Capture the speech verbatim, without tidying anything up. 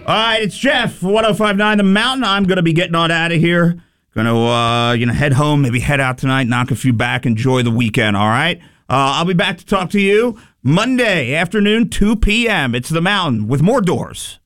All right, it's Jeff, one oh five point nine The Mountain. I'm going to be getting on out of here. Going to uh, you know, head home, maybe head out tonight, knock a few back, enjoy the weekend, all right? Uh, I'll be back to talk to you Monday afternoon, two p.m. It's The Mountain with more doors.